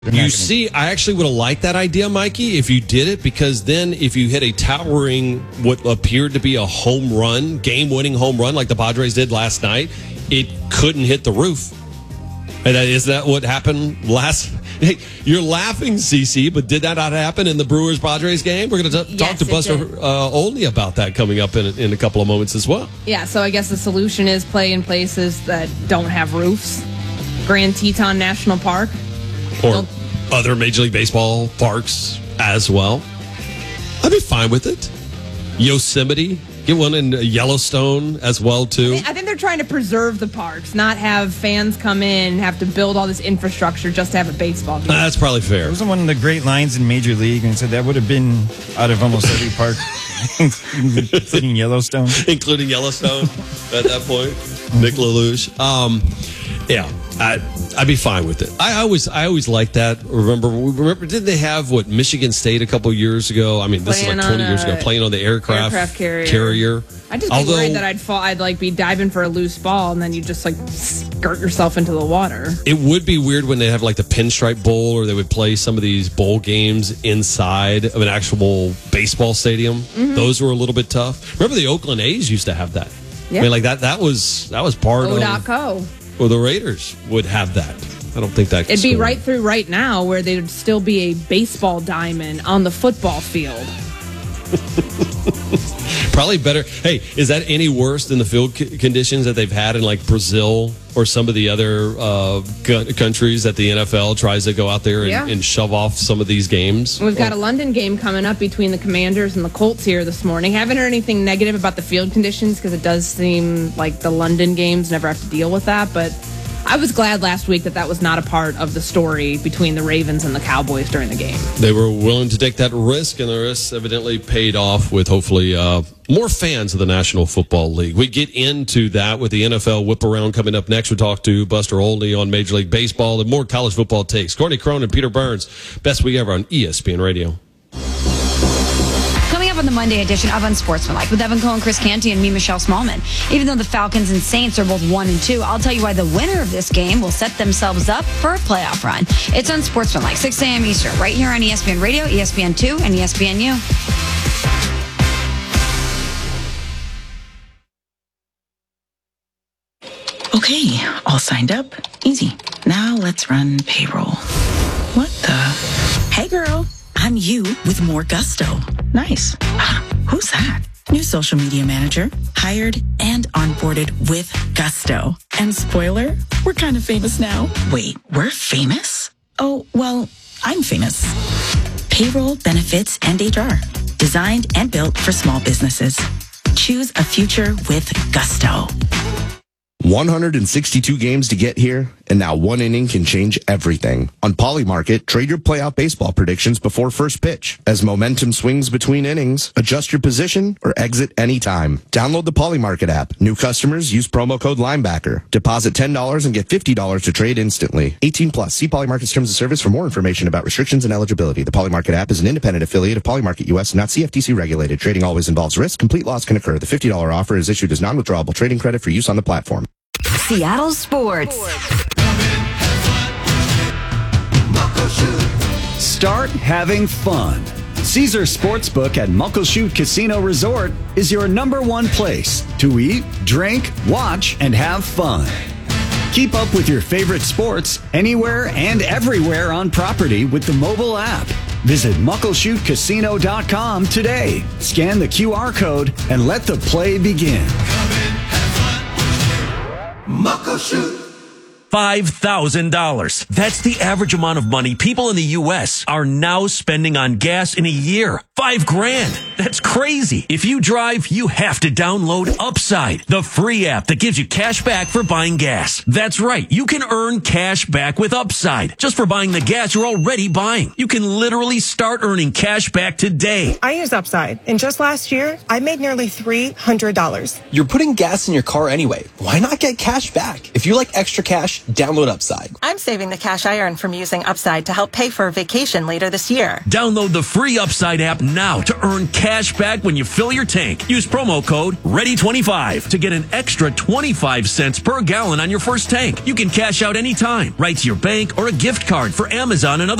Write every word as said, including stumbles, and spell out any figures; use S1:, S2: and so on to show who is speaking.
S1: You see, I actually would have liked that idea, Mikey, if you did it, because then if you hit a towering, what appeared to be a home run, game-winning home run like the Padres did last night, it couldn't hit the roof. And is that what happened last? Hey, you're laughing, Cece, but did that not happen in the Brewers-Padres game? We're going to
S2: yes,
S1: talk to Buster uh, Olney about that coming up in, in a couple of moments as well.
S2: Yeah, so I guess the solution is play in places that don't have roofs. Grand Teton National Park.
S1: Or
S2: Don't,
S1: other Major League Baseball parks as well. I'd be fine with it. Yosemite. Get one in Yellowstone as well, too.
S2: I think they're trying to preserve the parks, not have fans come in and have to build all this infrastructure just to have a baseball game.
S1: That's probably fair.
S3: Wasn't one of the great lines in Major League and said that would have been out of almost every park, including Yellowstone.
S1: Including Yellowstone at that point. Nick LaLouche. Um, yeah, I, I'd be fine with it. I always I always liked that. Remember, remember, did they have, what, Michigan State a couple years ago? I mean, this
S2: Playing
S1: is like twenty
S2: on
S1: years ago, playing on the aircraft,
S2: aircraft carrier.
S1: carrier.
S2: I'd just be
S1: Although,
S2: worried that I'd fall, I'd like be diving for a loose ball and then you just like skirt yourself into the water.
S1: It would be weird when they have like the Pinstripe Bowl, or they would play some of these bowl games inside of an actual baseball stadium. Mm-hmm. Those were a little bit tough. Remember the Oakland A's used to have that. Yeah. I mean, like that. That was that was part
S2: O.
S1: of.
S2: Co.
S1: Well, the Raiders would have that. I don't think that.
S2: It'd be right through right now, where there'd still be a baseball diamond on the football field.
S1: Probably better. Hey, is that any worse than the field c- conditions that they've had in like Brazil or some of the other uh, c- countries that the N F L tries to go out there and,
S2: yeah.
S1: and shove off some of these games?
S2: We've got
S1: or,
S2: a London game coming up between the Commanders and the Colts here this morning. Haven't heard anything negative about the field conditions because it does seem like the London games never have to deal with that, but I was glad last week that that was not a part of the story between the Ravens and the Cowboys during the game.
S1: They were willing to take that risk, and the risk evidently paid off with hopefully uh, more fans of the National Football League. We get into that with the N F L whip around coming up next. We'll talk to Buster Olney on Major League Baseball and more college football takes. Courtney Crone and Peter Burns, best week ever on E S P N Radio.
S4: Coming up on the Monday edition of Unsportsmanlike with Evan Cohen, Chris Canty, and me, Michelle Smallman. Even though the Falcons and Saints are both one and two, I'll tell you why the winner of this game will set themselves up for a playoff run. It's Unsportsmanlike, six a.m. Eastern, right here on E S P N Radio, E S P N two, and E S P N U.
S5: Okay, all signed up. Easy. Now let's run payroll. What the? Hey, girl. I'm you with more gusto. Nice. Ah, who's that? New social media manager. Hired and onboarded with gusto. And spoiler, we're kind of famous now. Wait, we're famous? Oh, well, I'm famous. Payroll, benefits, and H R. Designed and built for small businesses. Choose a future with gusto.
S6: one hundred sixty-two games to get here, and now one inning can change everything. On Polymarket, trade your playoff baseball predictions before first pitch. As momentum swings between innings, adjust your position or exit anytime. Download the Polymarket app. New customers use promo code Linebacker. Deposit ten dollars and get fifty dollars to trade instantly. eighteen plus. See Polymarket's terms of service for more information about restrictions and eligibility. The Polymarket app is an independent affiliate of Polymarket U S, not C F T C regulated. Trading always involves risk. Complete loss can occur. The fifty dollars offer is issued as non-withdrawable trading credit for use on the platform.
S7: Seattle Sports.
S8: Start having fun. Caesar Sportsbook at Muckleshoot Casino Resort is your number one place to eat, drink, watch, and have fun. Keep up with your favorite sports anywhere and everywhere on property with the mobile app. Visit muckleshoot casino dot com today. Scan the Q R code and let the play begin.
S9: Muckleshoot. five thousand dollars. That's the average amount of money people in the U S are now spending on gas in a year. Five grand. That's crazy. If you drive, you have to download Upside, the free app that gives you cash back for buying gas. That's right. You can earn cash back with Upside just for buying the gas you're already buying. You can literally start earning cash back today.
S10: I use Upside, and just last year, I made nearly three hundred dollars.
S11: You're putting gas in your car anyway. Why not get cash back? If you like extra cash, cash. Download Upside.
S10: I'm saving the cash I earn from using Upside to help pay for a vacation later this year.
S9: Download the free Upside app now to earn cash back when you fill your tank. Use promo code ready twenty-five to get an extra twenty-five cents per gallon on your first tank. You can cash out anytime, right to your bank or a gift card for Amazon and other